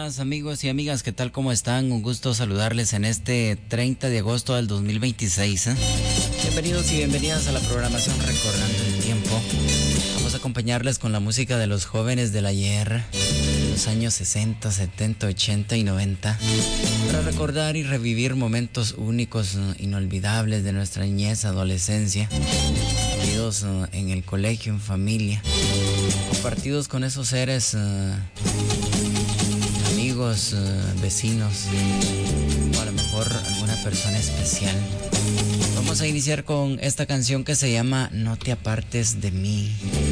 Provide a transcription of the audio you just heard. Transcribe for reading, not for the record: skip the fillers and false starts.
días, amigos y amigas, ¿qué tal? ¿Cómo están? Un gusto saludarles en este 30 de agosto del 2026. Bienvenidos y bienvenidas a la programación Recordando el Tiempo. Vamos a acompañarles con la música de los jóvenes del ayer, de los años 60, 70, 80 y 90, para recordar y revivir momentos únicos, inolvidables de nuestra niñez, adolescencia, vividos en el colegio, en familia, compartidos con esos seres, amigos, vecinos, o a lo mejor alguna persona especial. Vamos a iniciar con esta canción que se llama No te apartes de mí.